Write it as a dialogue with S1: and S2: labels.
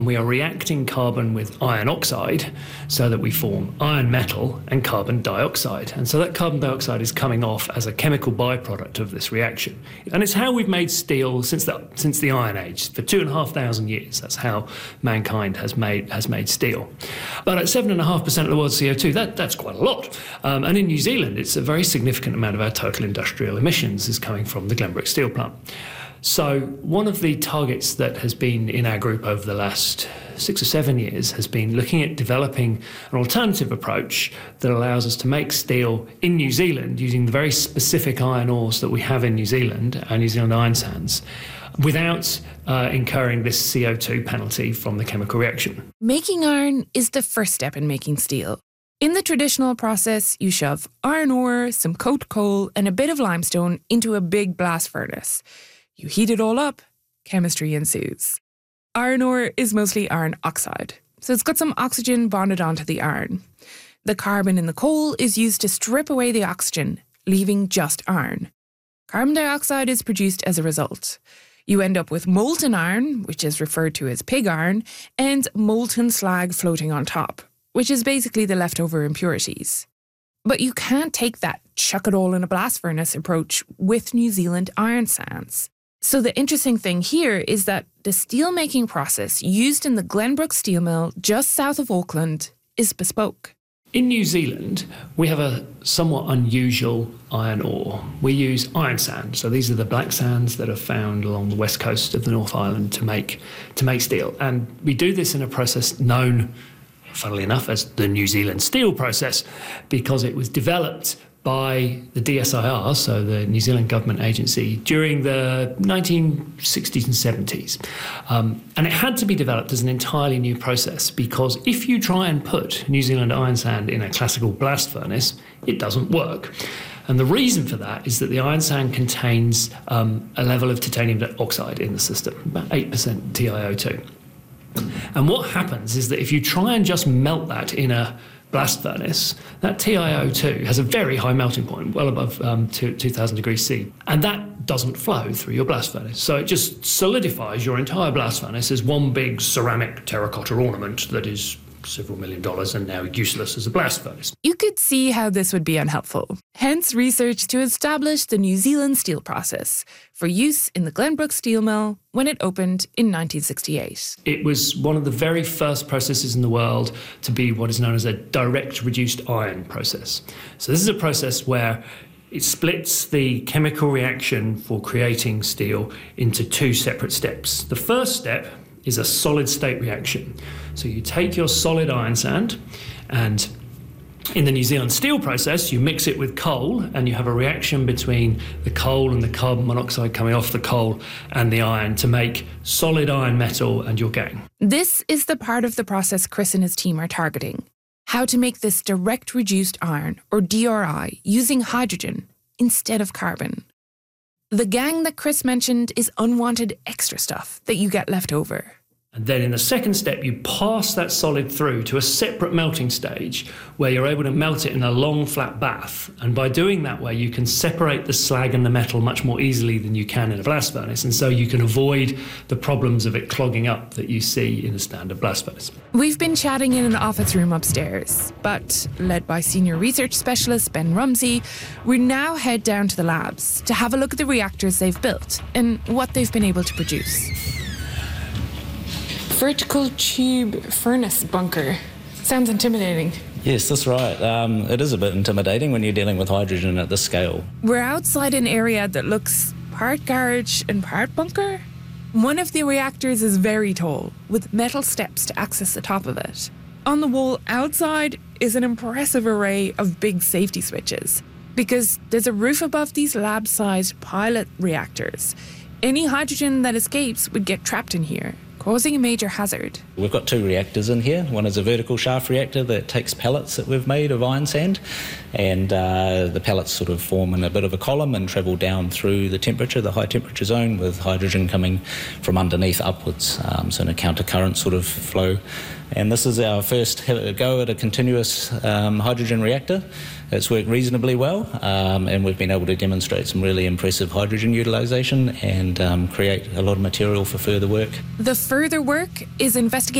S1: We are reacting carbon with iron oxide so that we form iron metal and carbon dioxide. And so that carbon dioxide is coming off as a chemical byproduct of this reaction. And it's how we've made steel since the Iron Age. For 2,500 years, that's how mankind has made steel. But at 7.5% of the world's CO2, that's quite a lot. And in New Zealand, it's a very significant amount of our total industrial emissions is coming from the Glenbrook steel plant. So one of the targets that has been in our group over the last 6 or 7 years has been looking at developing an alternative approach that allows us to make steel in New Zealand using the very specific iron ores that we have in New Zealand, our New Zealand iron sands, without incurring this CO2 penalty from the chemical reaction.
S2: Making iron is the first step in making steel. In the traditional process, you shove iron ore, some coke coal, and a bit of limestone into a big blast furnace. You heat it all up, chemistry ensues. Iron ore is mostly iron oxide, so it's got some oxygen bonded onto the iron. The carbon in the coal is used to strip away the oxygen, leaving just iron. Carbon dioxide is produced as a result. You end up with molten iron, which is referred to as pig iron, and molten slag floating on top, which is basically the leftover impurities. But you can't take that chuck it all in a blast furnace approach with New Zealand iron sands. So the interesting thing here is that the steelmaking process used in the Glenbrook steel mill just south of Auckland is bespoke.
S1: In New Zealand, we have a somewhat unusual iron ore. We use iron sand. So these are the black sands that are found along the west coast of the North Island to make steel. And we do this in a process known, funnily enough, as the New Zealand steel process, because it was developed by the DSIR, so the New Zealand government agency, during the 1960s and 70s. And it had to be developed as an entirely new process because if you try and put New Zealand iron sand in a classical blast furnace, it doesn't work. And the reason for that is that the iron sand contains a level of titanium dioxide in the system, about 8% TiO2. And what happens is that if you try and just melt that in a blast furnace, that TiO2 has a very high melting point, well above 2,000 degrees C, and that doesn't flow through your blast furnace. So it just solidifies your entire blast furnace as one big ceramic terracotta ornament that is several $1 million and now useless as a blast furnace.
S2: You could see how this would be unhelpful. Hence research to establish the New Zealand steel process for use in the Glenbrook steel mill when it opened in 1968.
S1: It was one of the very first processes in the world to be what is known as a direct reduced iron process. So this is a process where it splits the chemical reaction for creating steel into two separate steps. The first step is a solid state reaction. So you take your solid iron sand and in the New Zealand steel process, you mix it with coal and you have a reaction between the coal and the carbon monoxide coming off the coal and the iron to make solid iron metal and your gang.
S2: This is the part of the process Chris and his team are targeting. How to make this direct reduced iron, or DRI, using hydrogen instead of carbon. The gang that Chris mentioned is unwanted extra stuff that you get left over.
S1: And then in the second step, you pass that solid through to a separate melting stage where you're able to melt it in a long, flat bath. And by doing that way, you can separate the slag and the metal much more easily than you can in a blast furnace. And so you can avoid the problems of it clogging up that you see in a standard blast furnace.
S2: We've been chatting in an office room upstairs, but led by senior research specialist Ben Rumsey, we now head down to the labs to have a look at the reactors they've built and what they've been able to produce. Vertical tube furnace bunker. Sounds intimidating.
S3: Yes, that's right. It is a bit intimidating when you're dealing with hydrogen at this scale.
S2: We're outside an area that looks part garage and part bunker. One of the reactors is very tall, with metal steps to access the top of it. On the wall outside is an impressive array of big safety switches, because there's a roof above these lab-sized pilot reactors. Any hydrogen that escapes would get trapped in here, causing a major hazard.
S3: We've got two reactors in here. One is a vertical shaft reactor that takes pellets that we've made of iron sand, and the pellets sort of form in a bit of a column and travel down through the temperature, the high temperature zone, with hydrogen coming from underneath upwards, so in a counter current sort of flow And this is our first go at a continuous hydrogen reactor. It's worked reasonably well, and we've been able to demonstrate some really impressive hydrogen utilisation and create a lot of material for further work.
S2: The further work is investigating